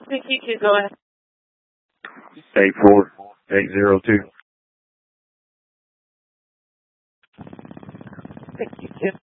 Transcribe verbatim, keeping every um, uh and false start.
Copy Q two, go ahead. eight four eight zero two. Thank you, Tim.